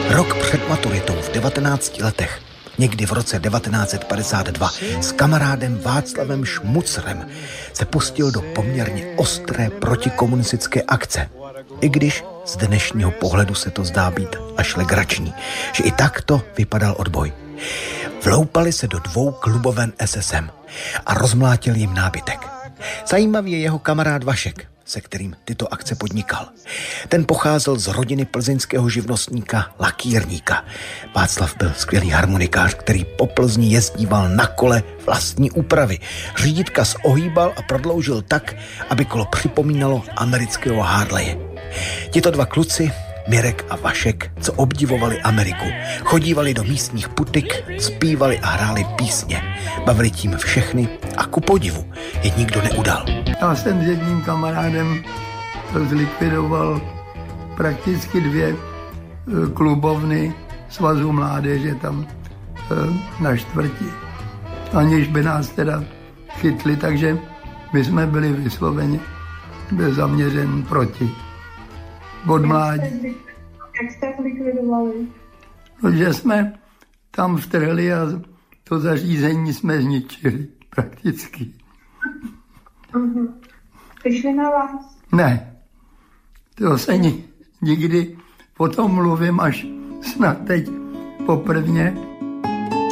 Rok před maturitou v 19 letech, někdy v roce 1952, s kamarádem Václavem Šmucrem se pustil do poměrně ostré protikomunistické akce. I když z dnešního pohledu se to zdá být až legrační, že i takto vypadal odboj. Vloupali se do 2 kluboven SSM a rozmlátil jim nábytek. Zajímavý je jeho kamarád Vašek, se kterým tyto akce podnikal. Ten pocházel z rodiny plzeňského živnostníka Lakýrníka. Václav byl skvělý harmonikář, který po Plzni jezdíval na kole vlastní úpravy. Řídítka zohýbal a prodloužil tak, aby kolo připomínalo amerického Harleje. Tito 2 kluci, Mirek a Vašek, co obdivovali Ameriku, chodívali do místních putik, zpívali a hráli písně. Bavili tím všechny a ku podivu je nikdo neudal. Já jsem s jedním kamarádem zlikvidoval prakticky 2 klubovny Svazu mládeže tam na čtvrti. Aniž by nás teda chytli, takže my jsme byli vysloveně zaměřen proti. Od mládí. Jak jste likvidovali? No, že jsme tam vtrhli a to zařízení jsme zničili prakticky. Přišli na vás? Ne, to se nikdy, o tom mluvím až snad teď poprvně,